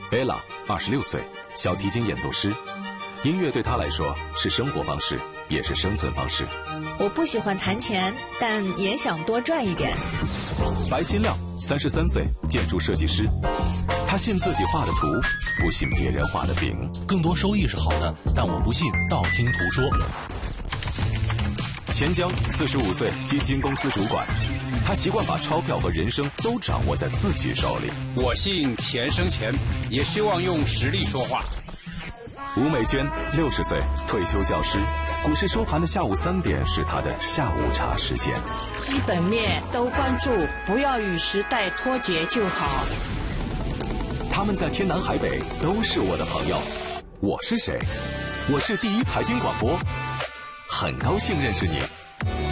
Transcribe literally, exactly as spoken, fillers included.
Ella 二十六岁，小提琴演奏师。音乐对她来说是生活方式，也是生存方式。 我不喜欢弹钱，但也想多赚一点。 白新亮三十三岁，建筑设计师。他信自己画的图，不信别人画的饼。 更多收益是好的，但我不信道听途说。 钱江四十五岁，基金公司主管。他习惯把钞票和人生都掌握在自己手里。 我信钱生钱，也希望用实力说话。 吴美娟六十岁，退休教师。股市收盘的下午三点是她的下午茶时间。 基本面都关注，不要与时代脱节就好。 他们在天南海北都是我的朋友。我是谁？我是第一财经广播，很高兴认识你。